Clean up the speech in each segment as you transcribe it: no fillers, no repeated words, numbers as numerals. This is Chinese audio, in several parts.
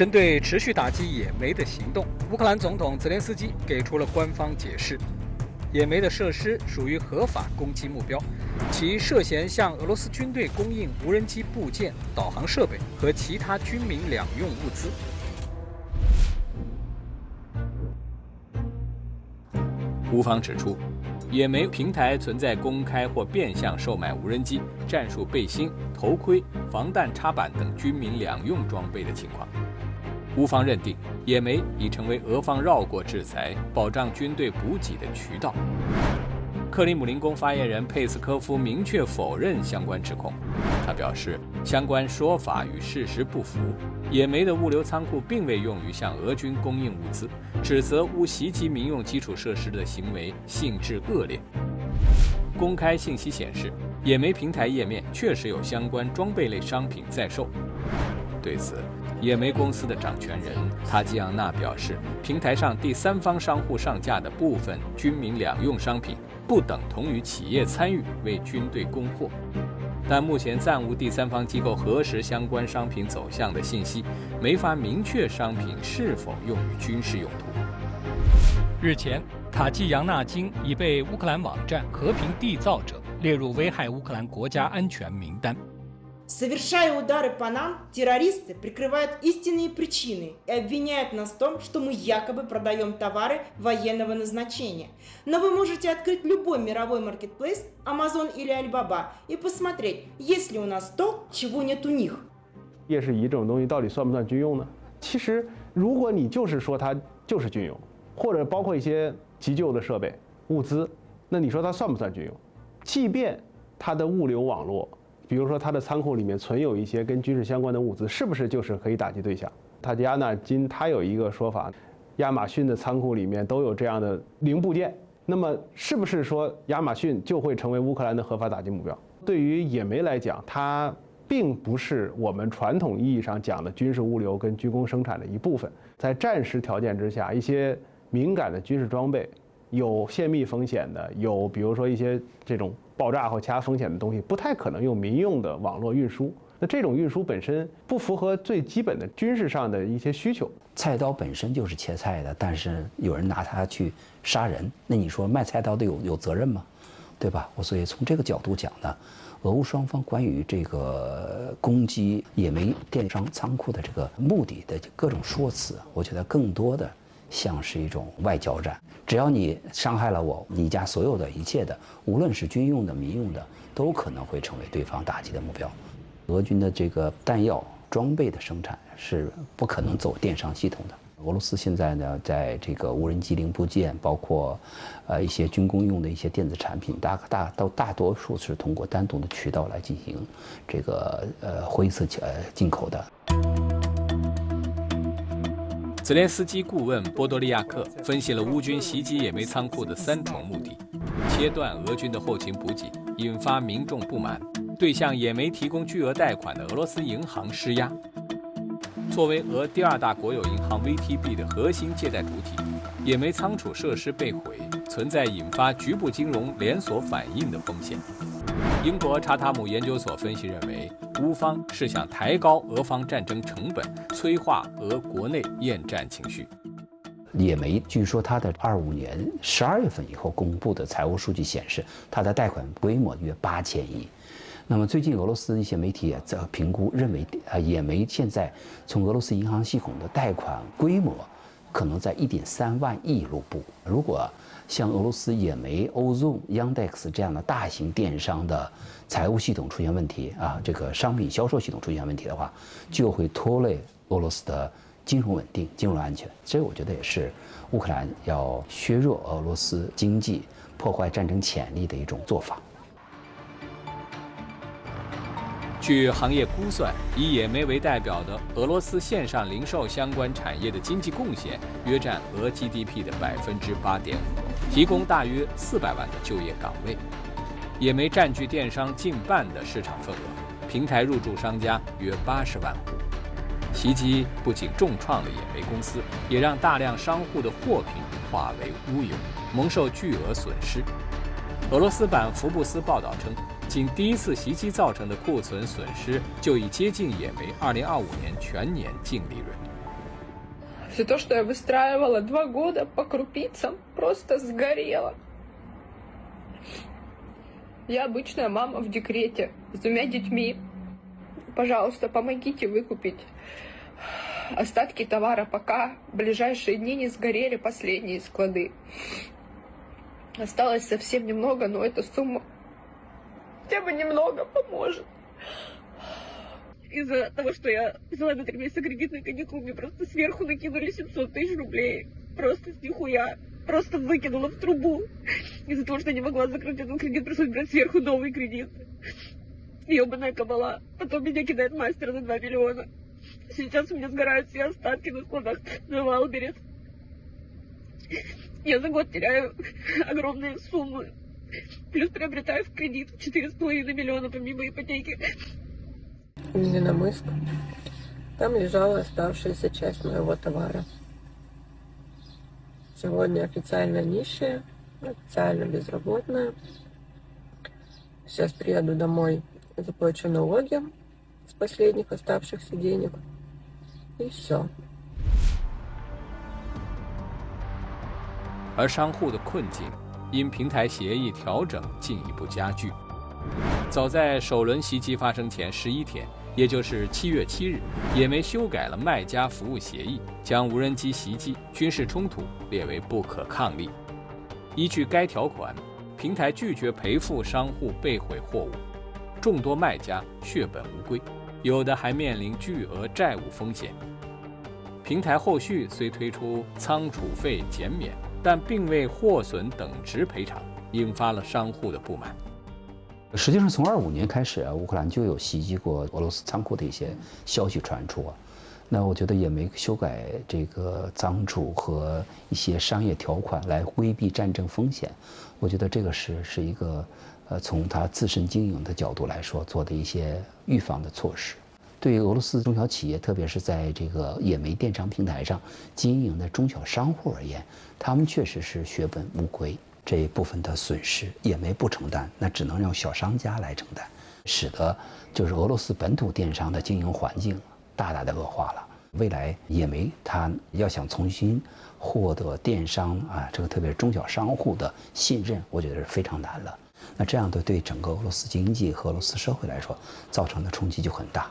针对持续打击野莓的行动，乌克兰总统泽连斯基给出了官方解释。野莓的设施属于合法攻击目标，其涉嫌向俄罗斯军队供应无人机部件、导航设备和其他军民两用物资。乌方指出，野莓平台存在公开或变相售卖无人机、战术背心、头盔、防弹插板等军民两用装备的情况。乌方认定，野莓已成为俄方绕过制裁、保障军队补给的渠道。克里姆林宫发言人佩斯科夫明确否认相关指控，他表示，相关说法与事实不符。野莓的物流仓库并未用于向俄军供应物资，指责乌袭击民用基础设施的行为性质恶劣。公开信息显示，野莓平台页面确实有相关装备类商品在售。对此，野莓公司的掌权人塔吉扬娜表示，平台上第三方商户上架的部分军民两用商品不等同于企业参与为军队供货，但目前暂无第三方机构核实相关商品走向的信息，没法明确商品是否用于军事用途。日前，塔季扬纳金已被乌克兰网站和平缔造者列入危害乌克兰国家安全名单。 Совершая удары по нам, террористы прикрывают истинные причины и обвиняют нас в том, что мы якобы продаем товары военного назначения. Но вы можете открыть любой мировой маркетплейс, Amazon или Alibaba, и посмотреть, есть ли у нас то, чего нет у них. 夜视仪这种东西到底算不算军用呢？其实，如果你就是说它就是军用，或者包括一些急救的设备、物资，那你说它算不算军用？即便它的物流网络，比如说它的仓库里面存有一些跟军事相关的物资，是不是就是可以打击对象？塔吉亚纳金他有一个说法，亚马逊的仓库里面都有这样的零部件，那么是不是说亚马逊就会成为乌克兰的合法打击目标？对于野莓来讲，它并不是我们传统意义上讲的军事物流跟军工生产的一部分。在战时条件之下，一些敏感的军事装备，有泄密风险的，有比如说一些这种爆炸或其他风险的东西，不太可能用民用的网络运输。那这种运输本身不符合最基本的军事上的一些需求。 菜刀本身就是切菜的，但是有人拿它去杀人，那你说卖菜刀的有责任吗？对吧？所以从这个角度讲呢，俄乌双方关于这个攻击野莓电商仓库的这个目的的各种说辞，我觉得更多的像是一种外交战。只要你伤害了我，你家所有的一切的，无论是军用的、民用的，都可能会成为对方打击的目标。俄军的这个弹药装备的生产是不可能走电商系统的。俄罗斯现在呢，在这个无人机零部件，包括一些军工用的一些电子产品，大多数是通过单独的渠道来进行这个灰色进口的。 泽连斯基顾问波多利亚克分析了乌军袭击野莓仓库的3重目的：切断俄军的后勤补给，引发民众不满，对向野莓提供巨额贷款的俄罗斯银行施压。作为俄第2大国有银行 VTB 的核心借贷主体，野莓仓储设施被毁，存在引发局部金融连锁反应的风险。英国查塔姆研究所分析认为，乌方是想抬高俄方战争成本，催化俄国内厌战情绪。 野莓据说它的25年12月份以后公布的财务数据显示，它的贷款规模约8000亿。那么最近俄罗斯一些媒体也在评估，认为野莓现在从俄罗斯银行系统的贷款规模可能在1.3万亿卢布。如果像俄罗斯野莓、Ozon、Yandex 这样的大型电商的财务系统出现问题啊，这个商品销售系统出现问题的话，就会拖累俄罗斯的金融稳定、金融安全。这我觉得也是乌克兰要削弱俄罗斯经济、破坏战争潜力的一种做法。 据行业估算，以野莓为代表的俄罗斯线上零售相关产业的经济贡献约占俄 GDP 的8.5%，提供大约400万的就业岗位。野莓占据电商近半的市场份额，平台入驻商家约80万户。袭击不仅重创了野莓公司，也让大量商户的货品化为乌有，蒙受巨额损失。俄罗斯版福布斯报道称，仅第一次袭击造成的库存损失就已接近野莓2025年全年净利润。 Все то, что я выстраивала 2 года по крупицам, просто сгорело. Я обычная мама в декрете с 2 детьми. Пожалуйста, помогите выкупить остатки товара, пока в ближайшие дни не сгорели последние склады. Осталось совсем немного, но эта сумма хотя бы немного поможет. Из-за того, что я взяла на 3 месяца кредитный каникул, мне просто сверху накинули 700 тысяч рублей. Просто с нихуя. Просто выкинула в трубу. Из-за того, что я не могла закрыть этот кредит, пришлось брать сверху новый кредит. Ёбаная кабала. Потом меня кидает мастер на 2 миллиона. Сейчас у меня сгорают все остатки на складах на Валберес. Я за год теряю огромные суммы. Плюс приобретаю в кредит 4,5 миллиона помимо ипотеки. Невинномысск. Там лежала оставшаяся часть моего товара. Сегодня официально нищая, официально безработная. Сейчас приеду домой, заплачу налоги с последних оставшихся денег. И все. 而商户的困境因平台协议调整进一步加剧。早在首轮袭击发生前11天，也就是7月7日，也没修改了卖家服务协议，将无人机袭击、军事冲突列为不可抗力。依据该条款，平台拒绝赔付商户被毁货物，众多卖家血本无归，有的还面临巨额债务风险。平台后续虽推出仓储费减免，但并未货损等值赔偿，引发了商户的不满。 实际上，从25年开始啊，乌克兰就有袭击过俄罗斯仓库的一些消息传出啊。那我觉得也没修改这个仓储和一些商业条款来规避战争风险，我觉得这个是一个从它自身经营的角度来说做的一些预防的措施。对于俄罗斯中小企业，特别是在这个野媒电商平台上经营的中小商户而言，他们确实是血本无归。这一部分的损失也没不承担，那只能让小商家来承担，使得就是俄罗斯本土电商的经营环境大大的恶化了。未来野媒它要想重新获得电商啊，这个特别是中小商户的信任，我觉得是非常难了。那这样的对整个俄罗斯经济和俄罗斯社会来说，造成的冲击就很大。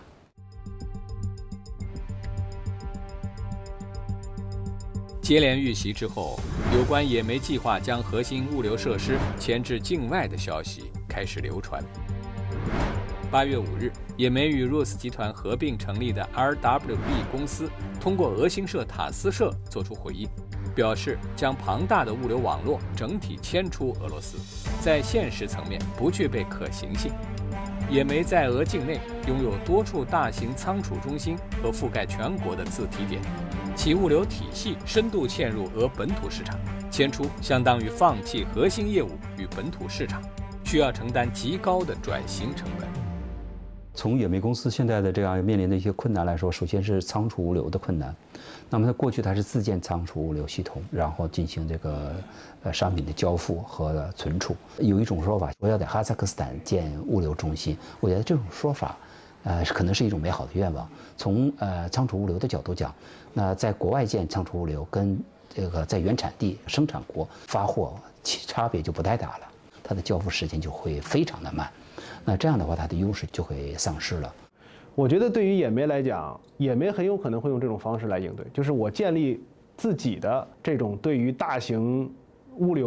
接连遇袭之后，有关野媒计划将核心物流设施迁至境外的消息开始流传。8月5日，野媒与 ROSS 集团合并成立的 RWB 公司通过俄新社塔斯社作出回应，表示将庞大的物流网络整体迁出俄罗斯，在现实层面不具备可行性。野媒在俄境内拥有多处大型仓储中心和覆盖全国的自提点，其物流体系深度嵌入俄本土市场，迁出相当于放弃核心业务与本土市场，需要承担极高的转型成本。 从野媒公司现在的这样面临的一些困难来说，首先是仓储物流的困难。那么它过去它是自建仓储物流系统，然后进行这个商品的交付和存储。有一种说法，我要在哈萨克斯坦建物流中心，我觉得这种说法，可能是一种美好的愿望。从仓储物流的角度讲，那在国外建仓储物流跟这个在原产地生产国发货其差别就不太大了，它的交付时间就会非常的慢。那这样的话，它的优势就会丧失了。 我觉得对于野媒来讲，野媒很有可能会用这种方式来应对，就是我建立自己的这种对于大型物流